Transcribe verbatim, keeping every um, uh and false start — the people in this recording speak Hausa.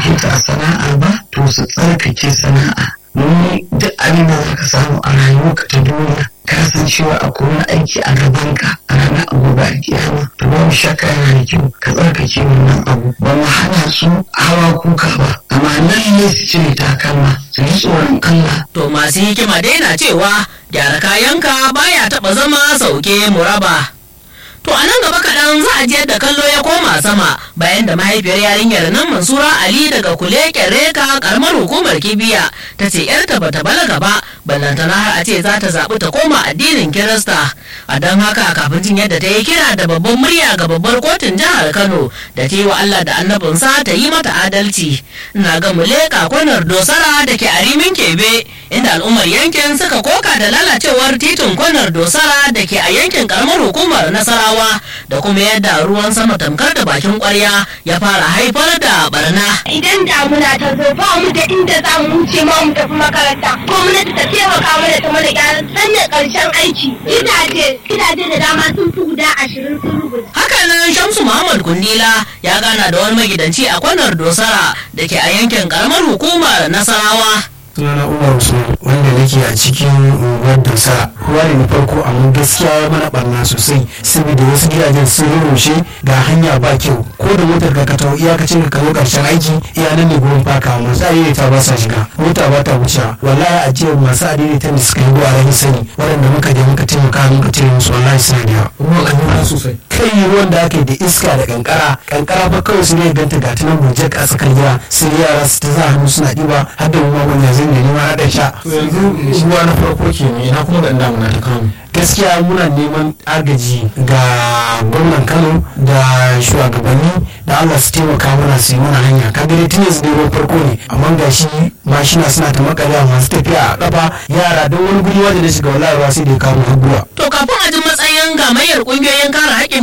taimake ta a sana'a ba to su tsarkake sana'a. Domin duk abin da za ka samu a rayuwarka ta duniya ka san cewa akwai wani aiki a gabanka a ranar gobe a kiyama, to babu shakka yana da kyau ka tsarkake wannan abu. Ba mu hana su hawa kuka ba, amma nan ne su cire takalma su ji tsoron Allah. To masu hikima dai na cewa gyara kayanka baya taɓa zama sauke muraba. To a nan gaba kaɗan za a ji yadda kallo ya koma sama bayan da mahaifiyar yarinyar nan Mansura Ali daga Kule Kereka karamar hukumar Kibiya ta ce yarta bata balaga ba, ballantana har a ce za ta zaɓi ta koma addinin Kirista. A don haka kafin jin yadda ta yi kira da babban murya ga babbar kotun jihar Kano da ta yi wa Allah da annabinsa ta yi mata adalci. Ina ga Muleka kwanar Dosara da ke a Rimin Kebe inda al'ummar yankin suka koka da lalacewar titin kwanar Dosara da ke a yankin karamar hukumar Nasarawa da kuma yadda ruwan sama tamkar da bakin kwarya ya fara haifar da barna. Idan damuna ta zo ba mu da inda za mu wuce ma mu tafi makaranta, gwamnati ta taimaka mana ta mana gyaran sanya karshen aiki. Gidaje gidaje da dama sun fi guda ashirin sun rubuta. Haka nan Shamsu Muhammad Kundila ya gana da wani magidanci a kwanar Dosara da ke a yankin karamar hukumar Nasarawa. Sunana Umar Usman wanda nake a cikin unguwar Dosara. Ruwa ne na farko amma gaskiya ya mana barna sosai saboda wasu gidajen sun rurrushe ga hanya ba kyau, ko da motar ka ka tawo iyakacin ka zo karshen aiki iya nan ne gurin faka, masu adaidaita ba sa shiga, mota ba ta wuce. Wallahi a jiya masu adaidaita da suka yi ruwa rahin sani waɗanda muka je muka taimaka muka cire musu wallahi suna da yawa. Ruwan an yi sosai. Kai ruwan da aka yi da iska da kankara, kankara ba kawai su ne ganta ga tunan burjek a tsakar gida sai yara su ta za hannu suna ɗiba har da ruwa wanda zai ne ma na sha. Yanzu ruwa na farko ke ne, ina kuma da damuna ta kawo. Gaskiya muna neman agaji ga gwamnan Kano da shugabanni da Allah su taimaka mana su yi mana hanya. Kaga dai tun yanzu dai ruwan farko ne, amma ga shi mashina suna ta makalewa masu tafiya a kafa, yara don wani guri wanda na shiga wallahi ruwa sai da ya kawo har gwiwa. To kafin a ji matsayin gamayyar kungiyoyin kare haƙƙin